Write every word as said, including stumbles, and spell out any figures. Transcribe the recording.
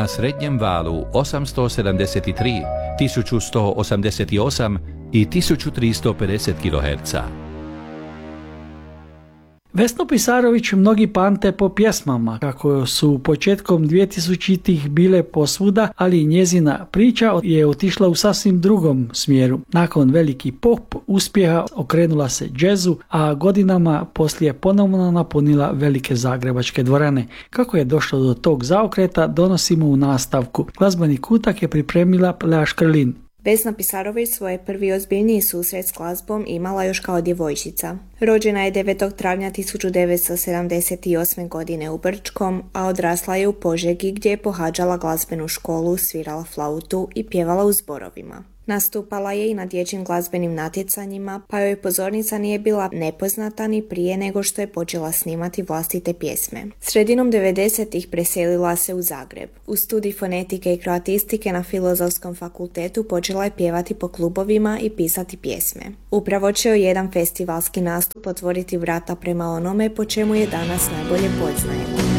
na srednjem valu osamsto sedamdeset tri, tisuću sto osamdeset osam i tisuću tristo pedeset kiloherca. Vesnu Pisarović mnogi pamte po pjesmama, kako su početkom dvjetisućitih bile posvuda, ali njezina priča je otišla u sasvim drugom smjeru. Nakon veliki pop uspjeha okrenula se džezu, a godinama poslije ponovno napunila velike zagrebačke dvorane. Kako je došlo do tog zaokreta, donosimo u nastavku. Glazbeni kutak je pripremila Lea Škrlin. Vesna Pisarović svoj prvi ozbiljniji susret s glazbom imala još kao djevojčica. Rođena je devetog travnja tisuću devetsto sedamdeset osme. godine u Brčkom, a odrasla je u Požegi gdje je pohađala glazbenu školu, svirala flautu i pjevala u zborovima. Nastupala je i na dječjim glazbenim natjecanjima, pa joj pozornica nije bila nepoznata ni prije nego što je počela snimati vlastite pjesme. Sredinom devedesetih preselila se u Zagreb. U studij fonetike i kroatistike na Filozofskom fakultetu počela je pjevati po klubovima i pisati pjesme. Upravo će joj jedan festivalski nastup otvoriti vrata prema onome po čemu je danas najbolje poznajemo.